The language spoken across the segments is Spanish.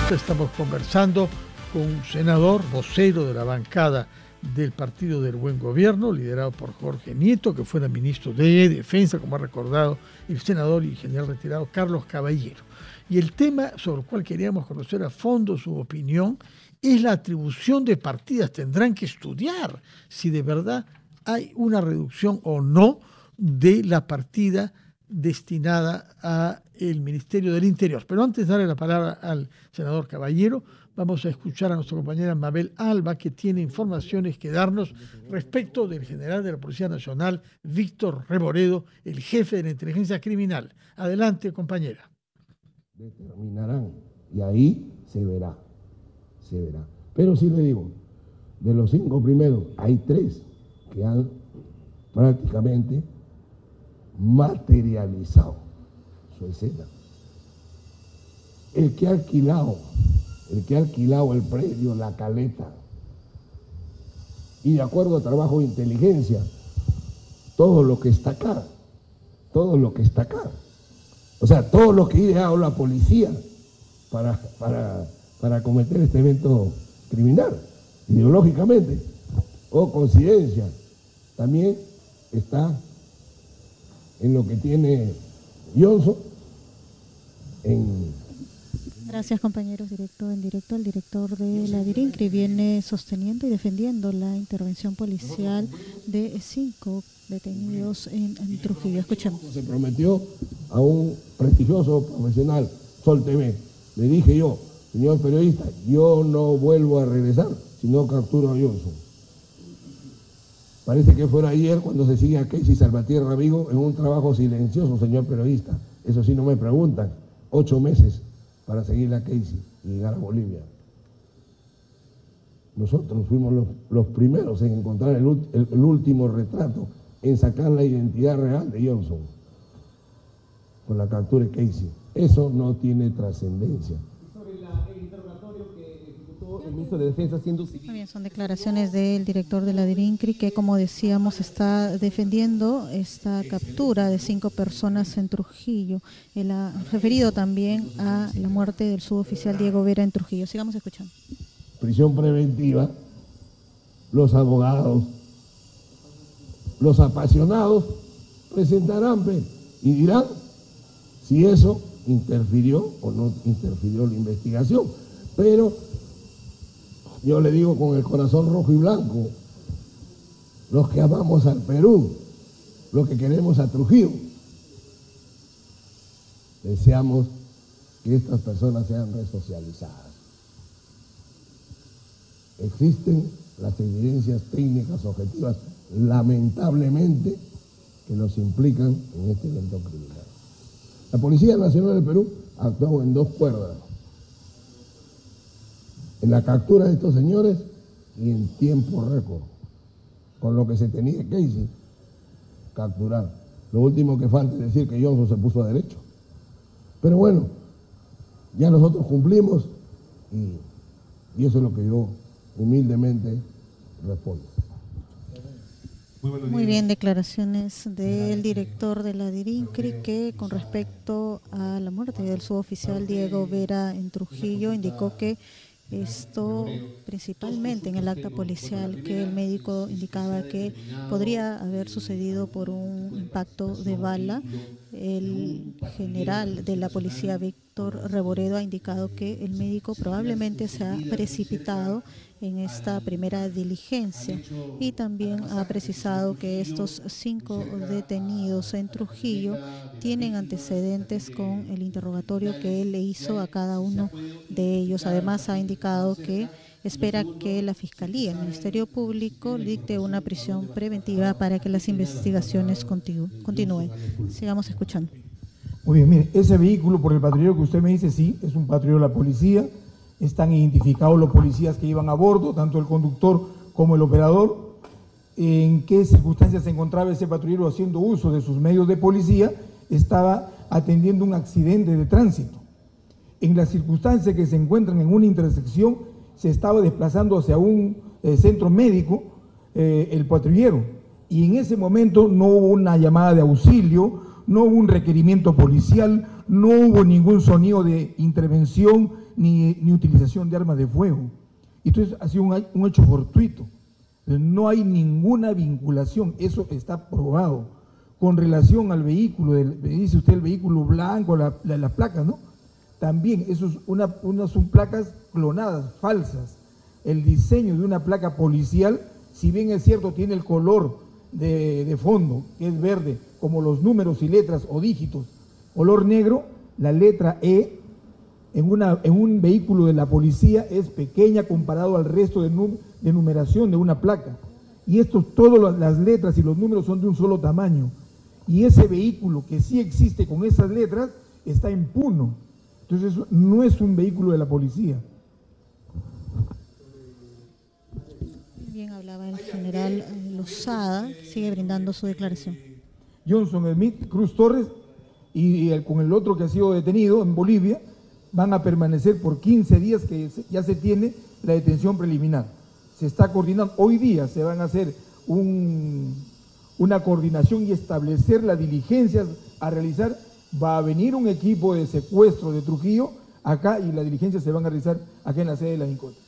vuelta. Estamos conversando con un senador, vocero de la bancada del Partido del Buen Gobierno, liderado por Jorge Nieto, que fuera ministro de Defensa, como ha recordado el senador y general retirado Carlos Caballero. Y el tema sobre el cual queríamos conocer a fondo su opinión es la atribución de partidas. Tendrán que estudiar si de verdad hay una reducción o no de la partida destinada al Ministerio del Interior. Pero antes de darle la palabra al senador Caballero, vamos a escuchar a nuestra compañera Mabel Alba, que tiene informaciones que darnos respecto del general de la Policía Nacional, Víctor Reboredo, el jefe de la inteligencia criminal. Adelante, compañera. Determinarán, y ahí se verá. Pero sí le digo, de los 5 primeros, hay 3 que han prácticamente materializado su escena. El que ha alquilado el predio, la caleta, y de acuerdo a trabajo de inteligencia, todo lo que está acá, o sea, todo lo que ha ideado la policía para cometer este evento criminal, ideológicamente o coincidencia, también está en lo que tiene Johnson Gracias, compañeros. El director de la DIRINCRI viene sosteniendo y defendiendo la intervención policial de 5 detenidos en Trujillo. Escuchemos. Se prometió a un prestigioso profesional, Sol TV. Le dije yo, señor periodista, yo no vuelvo a regresar si no capturo a Johnson. Parece que fuera ayer cuando se sigue a Casey Salvatierra Vigo en un trabajo silencioso, señor periodista. Eso sí, no me preguntan. 8 meses para seguir a Casey y llegar a Bolivia. Nosotros fuimos los primeros en encontrar el último retrato, en sacar la identidad real de Johnson con la captura de Casey. Eso no tiene trascendencia. Sobre el interrogatorio que ejecutó el ministro de Defensa siendo civil. Muy bien, son declaraciones del director de la DIRINCRI que, como decíamos, está defendiendo esta captura de 5 personas en Trujillo. Él ha referido también a la muerte del suboficial Diego Vera en Trujillo. Sigamos escuchando. Prisión preventiva, los abogados, los apasionados presentarán y dirán si eso interfirió o no interfirió en la investigación. Pero yo le digo con el corazón rojo y blanco, los que amamos al Perú, los que queremos a Trujillo, deseamos que estas personas sean resocializadas. Existen las evidencias técnicas objetivas, lamentablemente, que nos implican en este evento criminal. La Policía Nacional del Perú actuó en 2 cuerdas: en la captura de estos señores y en tiempo récord, con lo que se tenía que Casey capturar. Lo último que falta es decir que Johnson se puso a derecho. Pero bueno, ya nosotros cumplimos y eso es lo que yo humildemente respondo. Muy bien, declaraciones del director de la DIRINCRI que, con respecto a la muerte del suboficial Diego Vera en Trujillo, indicó que esto principalmente en el acta policial, que el médico indicaba que podría haber sucedido por un impacto de bala. El general de la policía, Víctor Reboredo, ha indicado que el médico probablemente se ha precipitado en esta primera diligencia, y también ha precisado que estos 5 detenidos en Trujillo tienen antecedentes con el interrogatorio que él le hizo a cada uno de ellos. Además, ha indicado que espera que la Fiscalía, el Ministerio Público, dicte una prisión preventiva para que las investigaciones continúen. Sigamos escuchando. Muy bien, mire, ese vehículo, por el patrullero que usted me dice, sí, es un patrullero de la policía. Están identificados los policías que iban a bordo, tanto el conductor como el operador. En qué circunstancias se encontraba ese patrullero haciendo uso de sus medios de policía. Estaba atendiendo un accidente de tránsito. En las circunstancias que se encuentran en una intersección, se estaba desplazando hacia un centro médico el patrullero, y en ese momento no hubo una llamada de auxilio, no hubo un requerimiento policial, no hubo ningún sonido de intervención ni utilización de armas de fuego. Entonces ha sido un hecho fortuito. No hay ninguna vinculación, eso está probado. Con relación al vehículo, dice usted el vehículo blanco, las placas, ¿no? También, eso es unas son placas clonadas, falsas. El diseño de una placa policial, si bien es cierto, tiene el color de fondo, que es verde, como los números y letras o dígitos, color negro, la letra E en un vehículo de la policía es pequeña comparado al resto de numeración de una placa. Y todas las letras y los números son de un solo tamaño. Y ese vehículo que sí existe con esas letras está en Puno. Entonces eso no es un vehículo de la policía. Bien, hablaba el general Lozada, sigue brindando su declaración. Johnson Smith, Cruz Torres y con el otro que ha sido detenido en Bolivia, van a permanecer por 15 días que ya se tiene la detención preliminar. Se está coordinando, hoy día se van a hacer una coordinación y establecer las diligencias a realizar. Va a venir un equipo de secuestro de Trujillo acá y las diligencias se van a realizar acá en la sede de la DINCOT.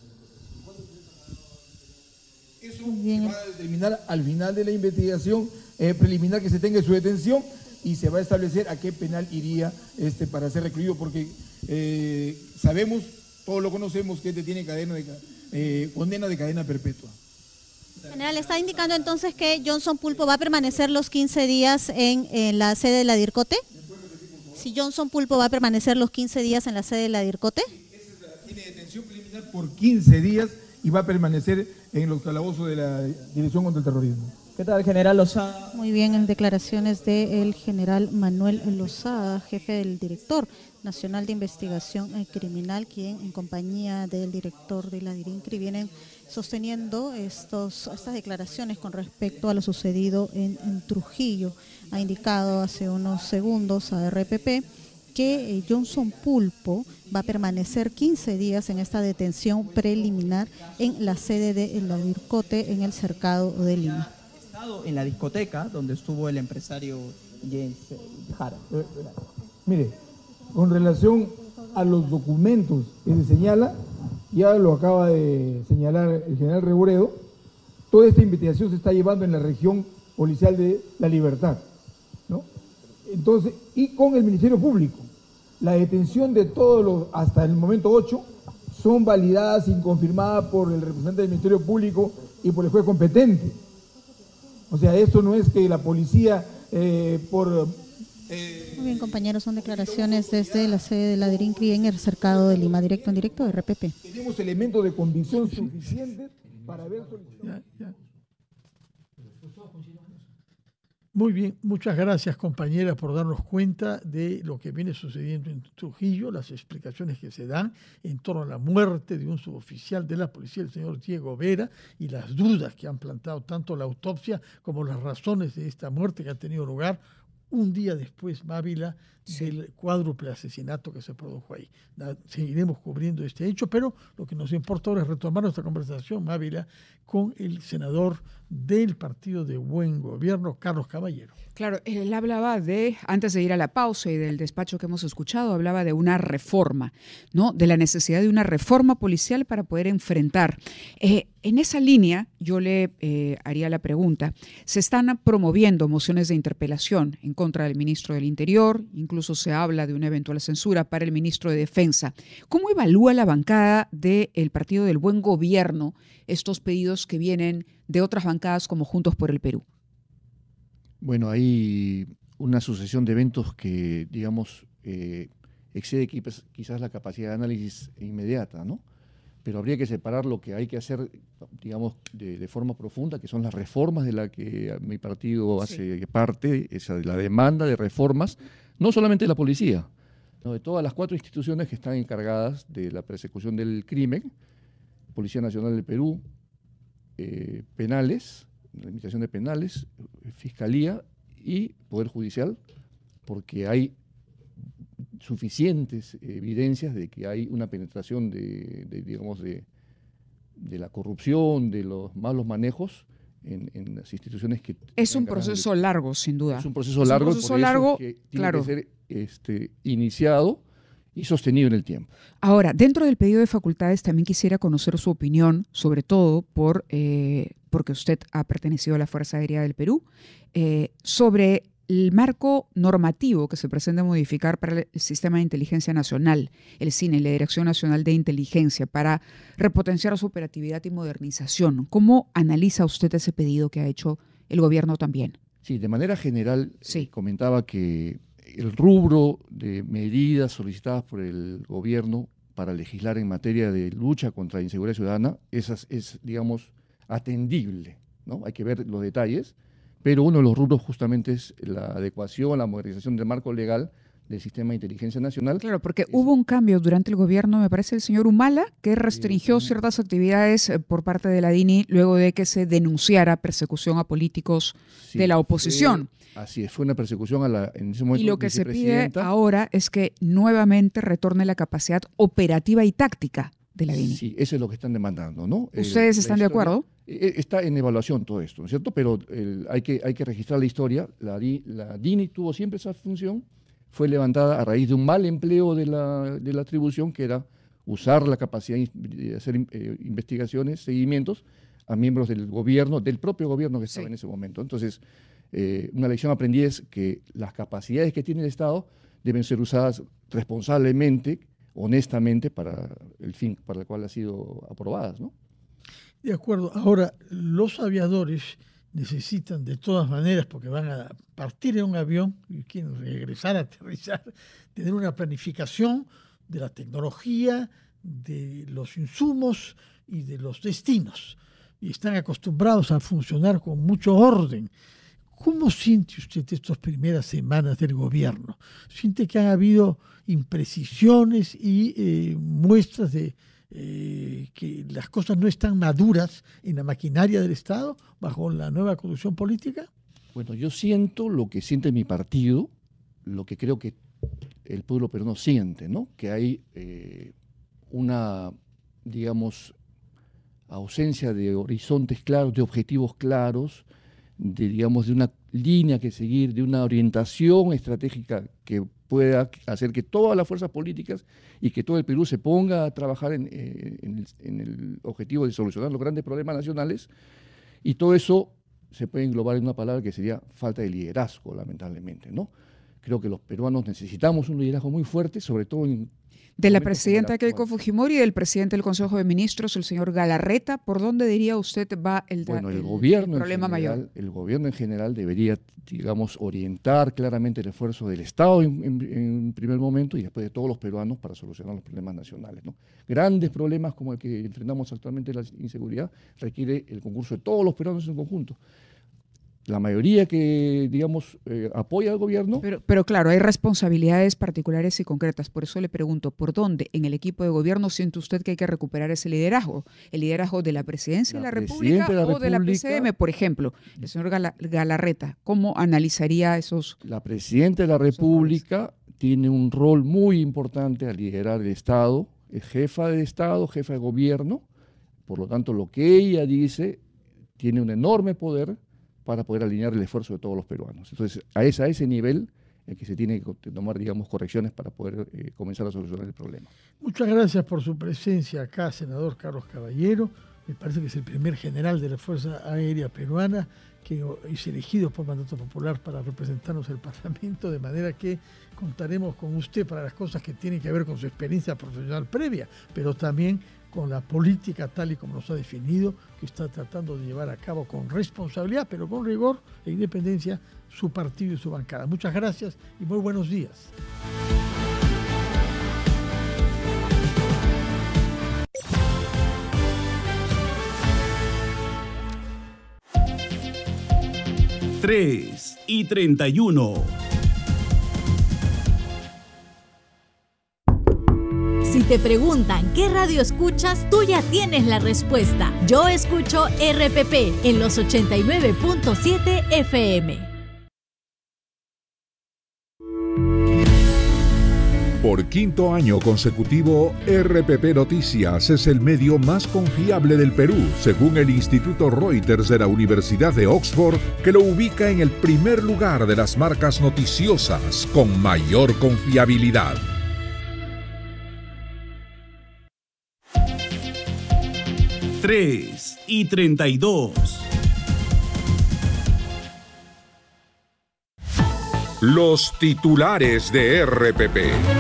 Eso se va a determinar al final de la investigación preliminar que se tenga su detención y se va a establecer a qué penal iría para ser recluido, porque sabemos, todos lo conocemos, que tiene condena de cadena perpetua. General, está indicando entonces que Johnson Pulpo va a permanecer los 15 días en la sede de la DIRCOTE. Si Johnson Pulpo va a permanecer los 15 días en la sede de la DIRCOTE. Tiene detención preliminar por 15 días y va a permanecer en los calabozos de la Dirección contra el Terrorismo. ¿Qué tal, general Lozada? Muy bien, en declaraciones del general Manuel Lozada, jefe del director nacional de investigación criminal, quien en compañía del director de la DIRINCRI vienen sosteniendo estas declaraciones con respecto a lo sucedido en Trujillo. Ha indicado hace unos segundos a RPP que Johnson Pulpo va a permanecer 15 días en esta detención preliminar en la sede de la DIRCOTE en el cercado de Lima. En la discoteca donde estuvo el empresario James Jara. Mire, con relación a los documentos que se señala, ya lo acaba de señalar el general Reboredo, toda esta investigación se está llevando en la región policial de La Libertad, ¿no? Entonces, y con el Ministerio Público, la detención de todos hasta el momento 8, son validadas y confirmadas por el representante del Ministerio Público y por el juez competente. O sea, esto no es que la policía Muy bien, compañeros, son declaraciones desde la sede de la DIRINCRI en el cercado de Lima, directo en directo de RPP. Tenemos elementos de convicción suficientes para ver... Muy bien, muchas gracias, compañeras, por darnos cuenta de lo que viene sucediendo en Trujillo, las explicaciones que se dan en torno a la muerte de un suboficial de la policía, el señor Diego Vera, y las dudas que han plantado tanto la autopsia como las razones de esta muerte que ha tenido lugar un día después, Mávila, del cuádruple asesinato que se produjo ahí. Seguiremos cubriendo este hecho, pero lo que nos importa ahora es retomar nuestra conversación, Mávila, con el senador del Partido de Buen Gobierno, Carlos Caballero. Claro, él hablaba antes de ir a la pausa y del despacho que hemos escuchado, hablaba de una reforma, ¿no? De la necesidad de una reforma policial para poder enfrentar. En esa línea, yo le haría la pregunta, se están promoviendo mociones de interpelación en contra del ministro del Interior, incluso se habla de una eventual censura para el ministro de Defensa. ¿Cómo evalúa la bancada del Partido del Buen Gobierno estos pedidos que vienen de otras bancadas como Juntos por el Perú? Bueno, hay una sucesión de eventos que, digamos, excede quizás la capacidad de análisis inmediata, ¿no? Pero habría que separar lo que hay que hacer, digamos, de forma profunda, que son las reformas de las que mi partido hace parte, la demanda de reformas, no solamente de la policía, sino de todas las 4 instituciones que están encargadas de la persecución del crimen: Policía Nacional del Perú, penales, la Administración de Penales, Fiscalía y Poder Judicial, porque hay suficientes evidencias de que hay una penetración de la corrupción, de los malos manejos en las instituciones que... Es un proceso largo, sin duda. Es un proceso largo, por eso que tiene que ser iniciado y sostenido en el tiempo. Ahora, dentro del pedido de facultades también quisiera conocer su opinión, sobre todo porque usted ha pertenecido a la Fuerza Aérea del Perú, sobre el marco normativo que se pretende modificar para el Sistema de Inteligencia Nacional, el CINE, la Dirección Nacional de Inteligencia, para repotenciar su operatividad y modernización. ¿Cómo analiza usted ese pedido que ha hecho el gobierno también? Sí, de manera general, Sí. Comentaba que el rubro de medidas solicitadas por el gobierno para legislar en materia de lucha contra la inseguridad ciudadana es, digamos, atendible, ¿no? Hay que ver los detalles, pero uno de los rubros justamente es la adecuación, la modernización del marco legal del Sistema de Inteligencia Nacional. Claro, porque hubo un cambio durante el gobierno, me parece, el señor Humala, que restringió ciertas actividades por parte de la DINI luego de que se denunciara persecución a políticos de la oposición. Así es, fue una persecución en ese momento. Y lo que se pide ahora es que nuevamente retorne la capacidad operativa y táctica de la DINI. Sí, eso es lo que están demandando, ¿no? ¿Ustedes están de acuerdo? Está en evaluación todo esto, ¿no es cierto? Pero hay que registrar la historia. La DINI tuvo siempre esa función, fue levantada a raíz de un mal empleo de la atribución, que era usar la capacidad de hacer investigaciones, seguimientos a miembros del gobierno, del propio gobierno que estaba en ese momento. Entonces, una lección aprendida es que las capacidades que tiene el Estado deben ser usadas responsablemente, honestamente, para el fin para el cual han sido aprobadas, ¿no? De acuerdo. Ahora, los aviadores necesitan de todas maneras, porque van a partir en un avión y quieren regresar a aterrizar, tener una planificación de la tecnología, de los insumos y de los destinos. Y están acostumbrados a funcionar con mucho orden. ¿Cómo siente usted estas primeras semanas del gobierno? ¿Siente que han habido imprecisiones y muestras de que las cosas no están maduras en la maquinaria del Estado bajo la nueva conducción política? Bueno, yo siento lo que siente mi partido, lo que creo que el pueblo peruano siente, ¿no? Que hay una, digamos, ausencia de horizontes claros, de objetivos claros, de una línea que seguir, de una orientación estratégica que pueda hacer que todas las fuerzas políticas y que todo el Perú se ponga a trabajar en el objetivo de solucionar los grandes problemas nacionales, y todo eso se puede englobar en una palabra que sería falta de liderazgo, lamentablemente, ¿no? Creo que los peruanos necesitamos un liderazgo muy fuerte, sobre todo de la presidenta Keiko Fujimori y del presidente del Consejo de Ministros, el señor Galarreta. ¿Por dónde diría usted va el problema mayor? El gobierno en general debería, digamos, orientar claramente el esfuerzo del Estado en primer momento y después de todos los peruanos para solucionar los problemas nacionales, ¿no? Grandes problemas como el que enfrentamos actualmente, la inseguridad, requiere el concurso de todos los peruanos en conjunto. La mayoría que, digamos, apoya al gobierno. Pero claro, hay responsabilidades particulares y concretas. Por eso le pregunto, ¿por dónde en el equipo de gobierno siente usted que hay que recuperar ese liderazgo? ¿El liderazgo de la Presidencia de la República o de la PCM, por ejemplo? El señor Galarreta, ¿cómo analizaría esos? La Presidenta de la República tiene un rol muy importante al liderar el Estado. Es jefa de Estado, jefa de gobierno. Por lo tanto, lo que ella dice tiene un enorme poder para poder alinear el esfuerzo de todos los peruanos. Entonces, a ese nivel en que se tiene que tomar, digamos, correcciones para poder comenzar a solucionar el problema. Muchas gracias por su presencia acá, senador Carlos Caballero. Me parece que es el primer general de la Fuerza Aérea Peruana que es elegido por mandato popular para representarnos en el Parlamento, de manera que contaremos con usted para las cosas que tienen que ver con su experiencia profesional previa, pero también con la política tal y como nos ha definido, que está tratando de llevar a cabo con responsabilidad, pero con rigor e independencia, su partido y su bancada. Muchas gracias y muy buenos días. Tres y 31. Si te preguntan qué radio escuchas, tú ya tienes la respuesta. Yo escucho RPP en los 89.7 FM. Por quinto año consecutivo, RPP Noticias es el medio más confiable del Perú, según el Instituto Reuters de la Universidad de Oxford, que lo ubica en el primer lugar de las marcas noticiosas con mayor confiabilidad. 3:32. Los titulares de RPP.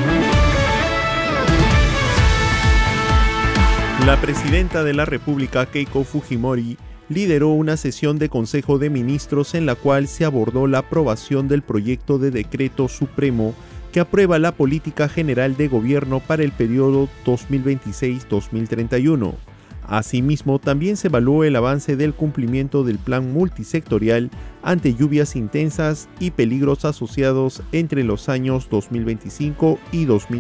La presidenta de la República, Keiko Fujimori, lideró una sesión de Consejo de Ministros en la cual se abordó la aprobación del proyecto de decreto supremo que aprueba la política general de gobierno para el periodo 2026-2031. Asimismo, también se evaluó el avance del cumplimiento del plan multisectorial ante lluvias intensas y peligros asociados entre los años 2025 y 2030.